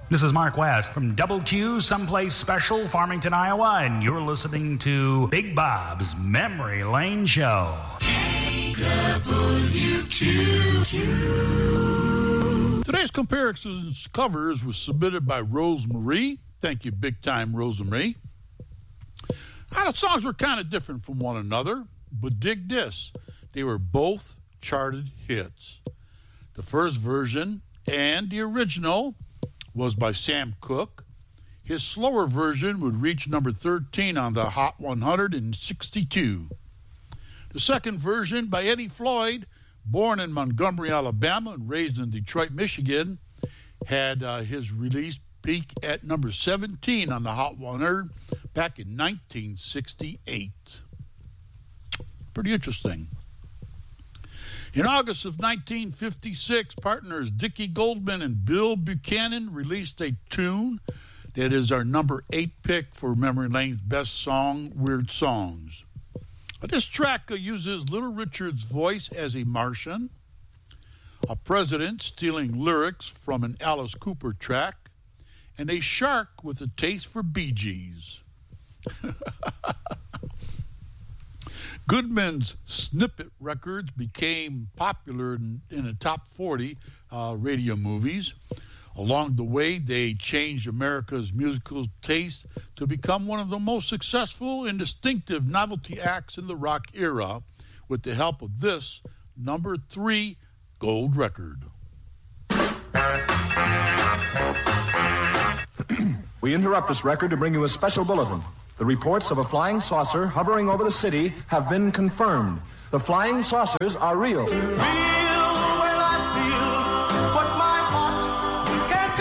This is Mark West from Double Q, Someplace Special, Farmington, Iowa, and you're listening to Big Bob's Memory Lane Show. Today's Comparisons covers was submitted by Rosemarie. Thank you, big time, Rosemarie. The songs were kind of different from one another, but dig this. They were both charted hits. The first version and the original was by Sam Cooke. His slower version would reach number 13 on the Hot 100 in 1962. The second version by Eddie Floyd, born in Montgomery, Alabama, and raised in Detroit, Michigan, had his release peak at number 17 on the Hot 100 back in 1968. Pretty interesting. In August of 1956, partners Dickie Goldman and Bill Buchanan released a tune that is our number 8 pick for Memory Lane's best song, Weird Songs. This track uses Little Richard's voice as a Martian, a president stealing lyrics from an Alice Cooper track, and a shark with a taste for Bee Gees. Goodman's Snippet Records became popular in the top 40 radio movies. Along the way, they changed America's musical taste to become one of the most successful and distinctive novelty acts in the rock era with the help of this number 3 gold record. We interrupt this record to bring you a special bulletin. The reports of a flying saucer hovering over the city have been confirmed. The flying saucers are real. Real when I feel what my heart can't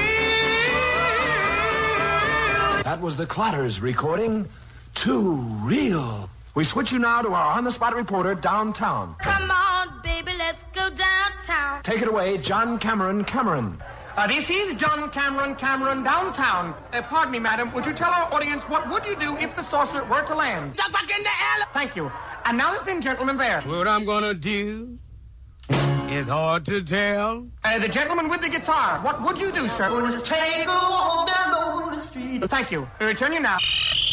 conceal. That was the Clatters recording. Too real. We switch you now to our on-the-spot reporter downtown. Come on, baby, let's go downtown. Take it away, John Cameron. This is John Cameron downtown. Pardon me, madam. Would you tell our audience what would you do if the saucer were to land? Duck back in the air. Thank you. And now the thin gentleman there. What I'm gonna do is hard to tell. The gentleman with the guitar. What would you do, sir? Take a walk down the street. Thank you. We return you now.